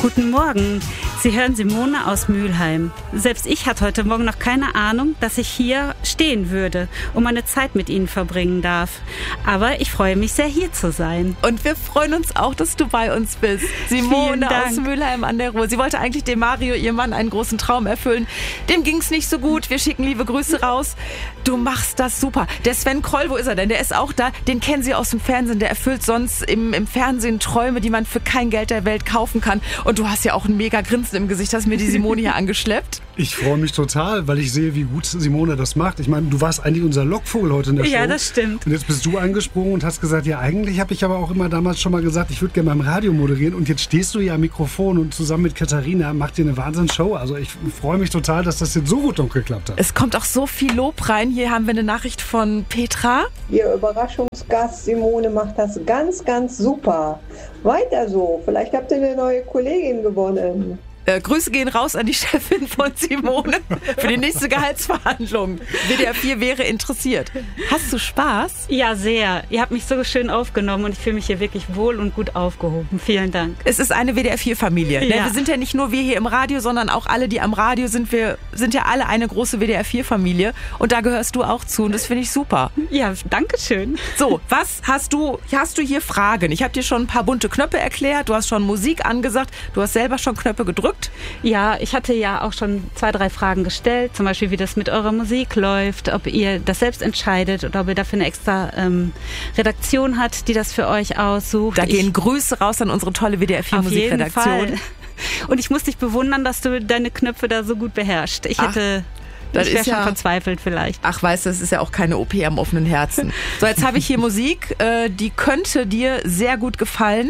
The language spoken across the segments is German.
Guten Morgen, Sie hören Simone aus Mülheim. Selbst ich hatte heute Morgen noch keine Ahnung, dass ich hier stehen würde und meine Zeit mit Ihnen verbringen darf. Aber ich freue mich sehr, hier zu sein. Und wir freuen uns auch, dass du bei uns bist. Simone aus Mülheim an der Ruhr. Sie wollte eigentlich dem Mario, ihrem Mann, einen großen Traum erfüllen. Dem ging es nicht so gut. Wir schicken liebe Grüße raus. Du machst das super. Der Sven Kroll, wo ist er denn? Der ist auch da. Den kennen Sie aus dem Fernsehen. Der erfüllt sonst im Fernsehen Träume, die man für kein Geld der Welt kaufen kann. Und du hast ja auch ein mega Grinsen im Gesicht. Hast mir die Simone hier angeschleppt. Ich freue mich total, weil ich sehe, wie gut Simone das macht. Ich meine, du warst eigentlich unser Lockvogel heute in der Show. Ja, das stimmt. Und jetzt bist du eingesprungen und hast gesagt, ja, eigentlich habe ich aber auch immer damals schon mal gesagt, ich würde gerne beim Radio moderieren. Und jetzt stehst du hier am Mikrofon und zusammen mit Katharina macht ihr eine Wahnsinns-Show. Also ich freue mich total, dass das jetzt so gut noch geklappt hat. Es kommt auch so viel Lob rein. Hier haben wir eine Nachricht von Petra. Ihr Überraschungsgast Simone macht das ganz, ganz super. Weiter so. Vielleicht habt ihr eine neue Kollegin gewonnen. Grüße gehen raus an die Chefin von Simone für die nächste Gehaltsverhandlung. WDR 4 wäre interessiert. Hast du Spaß? Ja, sehr. Ihr habt mich so schön aufgenommen und ich fühle mich hier wirklich wohl und gut aufgehoben. Vielen Dank. Es ist eine WDR 4 Familie. Ja. Wir sind ja nicht nur wir hier im Radio, sondern auch alle, die am Radio sind. Wir sind ja alle eine große WDR 4 Familie und da gehörst du auch zu und das finde ich super. Ja, danke schön. So, was hast du hier Fragen? Ich habe dir schon ein paar bunte Knöpfe erklärt, du hast schon Musik angesagt, du hast selber schon Knöpfe gedrückt. Ja, ich hatte ja auch schon 2, 3 Fragen gestellt, zum Beispiel, wie das mit eurer Musik läuft, ob ihr das selbst entscheidet oder ob ihr dafür eine extra Redaktion habt, die das für euch aussucht. Da gehen Grüße raus an unsere tolle WDR 4 Musikredaktion. Auf jeden Fall. Und ich muss dich bewundern, dass du deine Knöpfe da so gut beherrschst. Ich wäre schon verzweifelt vielleicht. Ach, weißt du, das ist ja auch keine OP am offenen Herzen. So, jetzt habe ich hier Musik, die könnte dir sehr gut gefallen.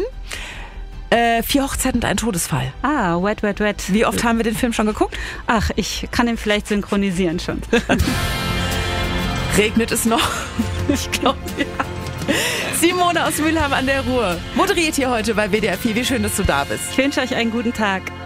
4 Hochzeiten und ein Todesfall. Ah, Wet, Wet, Wet. Wie oft haben wir den Film schon geguckt? Ach, ich kann ihn vielleicht synchronisieren schon. Regnet es noch? Ich glaube, ja. Simone aus Mülheim an der Ruhr moderiert hier heute bei WDR 4. Wie schön, dass du da bist. Ich wünsche euch einen guten Tag.